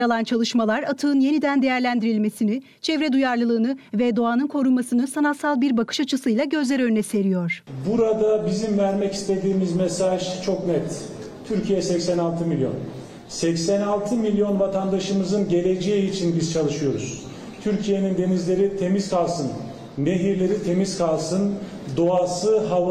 alan çalışmalar atığın yeniden değerlendirilmesini, çevre duyarlılığını ve doğanın korunmasını sanatsal bir bakış açısıyla gözler önüne seriyor. Burada bizim vermek istediğimiz mesaj çok net. Türkiye 86 milyon. 86 milyon vatandaşımızın geleceği için biz çalışıyoruz. Türkiye'nin denizleri temiz kalsın, nehirleri temiz kalsın, doğası, havası